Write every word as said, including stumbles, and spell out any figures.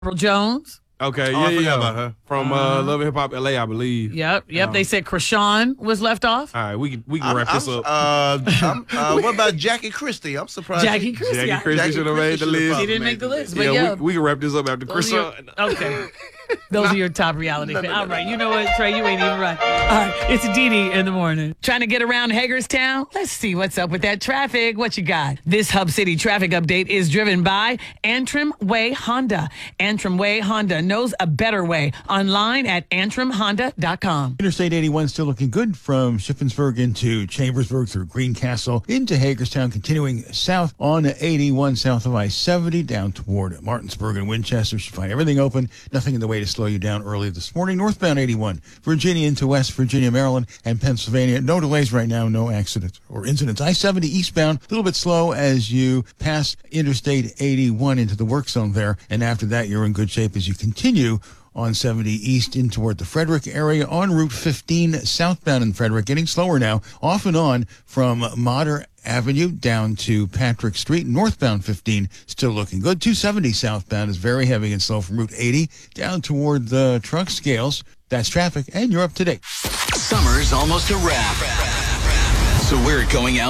Earl Jones. Okay, Oh, yeah, I forgot yeah. about her. From uh, Love and Hip Hop L A, I believe. Yep, yep. Um, They said Krishan was left off. All right, we can we can I'm, wrap this I'm, up. Uh, I'm, uh, what about Jackie Christie? I'm surprised. Jackie she- Christie. Jackie I- Christie Jackie should have made the Christie list. She should've didn't made make the the list, yeah, but yeah. we, we can wrap this up after Those are your- Krishan. okay. Those are your top reality No, fans. no, no, All right, no. you know what, Trey? You ain't even right. All right, it's Dee Dee in the morning. Trying to get around Hagerstown? Let's see what's up with that traffic. What you got? This Hub City traffic update is driven by Antrim Way Honda. Antrim Way Honda knows a better way. Online at antrim honda dot com. Interstate eighty-one still looking good from Shippensburg into Chambersburg through Greencastle into Hagerstown, continuing south on eighty-one south of I seventy down toward Martinsburg and Winchester. Should find everything open. Nothing in the way to slow you down early this morning. Northbound eighty-one, Virginia into West Virginia, Maryland, and Pennsylvania. No delays right now, no accidents or incidents. I seventy eastbound, a little bit slow as you pass Interstate eighty-one into the work zone there. And after that, you're in good shape as you continue on seventy east in toward the Frederick area on Route fifteen southbound in Frederick, getting slower now, off and on from Motter Avenue down to Patrick Street. Northbound fifteen still looking good. two seventy southbound is very heavy and slow from Route eighty down toward the truck scales. That's traffic, and you're up to date. Summer's almost a wrap. So we're going out